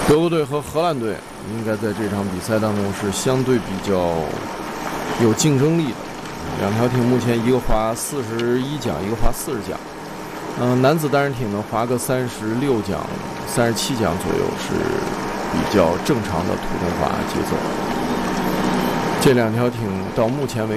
德国队和荷兰队应该在这场比赛当中是相对比较有竞争力的。两条艇目前一个划41桨，一个划40桨。男子单人艇呢划个36桨、37桨左右是比较正常的土动划节奏。这两条艇到目前为止